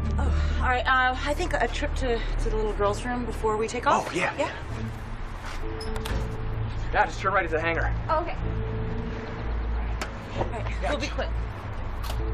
Oh, all right. I think a trip to the little girls' room before we take off. Oh, yeah. Yeah. Yeah, just turn right at the hangar. Oh, okay. All right. We'll be quick.